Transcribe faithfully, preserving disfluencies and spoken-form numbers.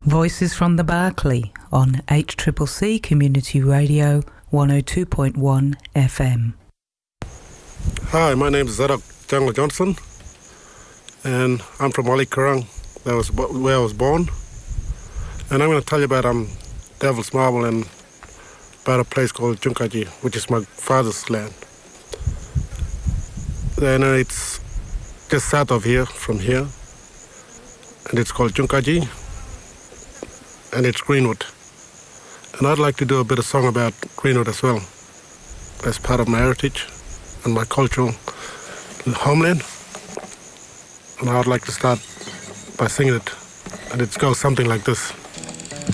Voices from the Berkeley on H C C C Community Radio one oh two point one F M. Hi, my name is Zadok Jungle Johnson, and I'm from Wali Kurrang. That was where I was born. And I'm going to tell you about um, Devil's Marble and about a place called Junkaji, which is my father's land. Then uh, it's just south of here, from here, and it's called Junkaji, and it's Greenwood. And I'd like to do a bit of song about Greenwood as well, as part of my heritage and my cultural homeland. And I'd like to start by singing it, and it goes something like this.